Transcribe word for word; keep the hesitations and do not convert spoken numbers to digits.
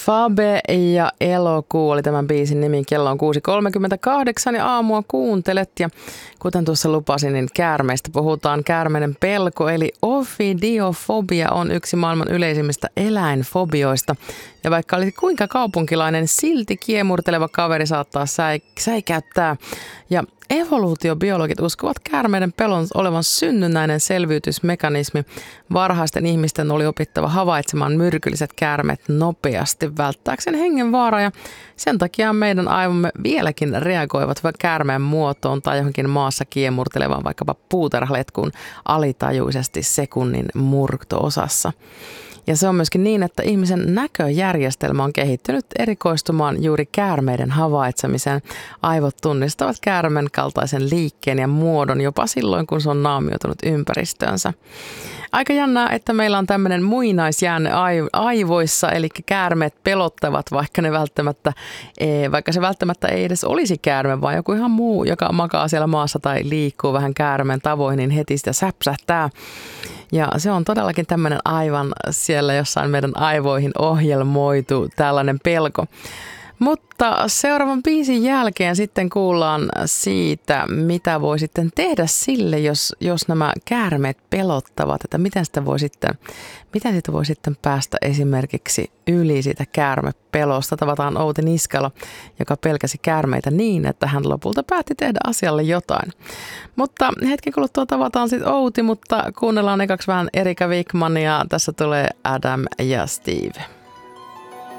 Fabe ja Elokuu oli tämän biisin nimi. Kello on kuusi kolmekymmentäkahdeksan ja aamua kuuntelet. Ja kuten tuossa lupasin, niin käärmeistä puhutaan. Käärmeiden pelko eli ofidiofobia on yksi maailman yleisimmistä eläinfobioista. Ja vaikka olisi kuinka kaupunkilainen, silti kiemurteleva kaveri saattaa säi- säikäyttää. Ja evoluutiobiologit uskovat käärmeiden pelon olevan synnynnäinen selviytysmekanismi. Varhaisten ihmisten oli opittava havaitsemaan myrkylliset käärmeet nopeasti välttääkseen hengenvaaraa. Ja sen takia meidän aivomme vieläkin reagoivat käärmeen muotoon tai johonkin maassa kiemurtelevaan vaikkapa puutarhaletkuun alitajuisesti sekunnin murto-osassa. Ja se on myöskin niin, että ihmisen näköjärjestelmä on kehittynyt erikoistumaan juuri käärmeiden havaitsemiseen. Aivot tunnistavat käärmeen kaltaisen liikkeen ja muodon jopa silloin, kun se on naamioitunut ympäristöönsä. Aika jännää, että meillä on tämmöinen muinaisjäänne aivoissa, eli käärmeet pelottavat, vaikka ne välttämättä, vaikka se välttämättä ei edes olisi käärme, vaan joku ihan muu, joka makaa siellä maassa tai liikkuu vähän käärmeen tavoin, niin heti sitä säpsähtää. Ja se on todellakin tämmöinen aivan siellä jossain meidän aivoihin ohjelmoitu tällainen pelko. Mutta seuraavan biisin jälkeen sitten kuullaan siitä, mitä voi sitten tehdä sille, jos, jos nämä käärmeet pelottavat, että miten sitä voi sitten, miten sitä voi sitten päästä esimerkiksi yli siitä käärmepelosta. Tavataan Outi Niskala, joka pelkäsi käärmeitä niin, että hän lopulta päätti tehdä asialle jotain. Mutta hetken kuluttua tavataan sitten Outi, mutta kuunnellaan ekaksi vähän Erika Wikmania. Tässä tulee Adam ja Steve.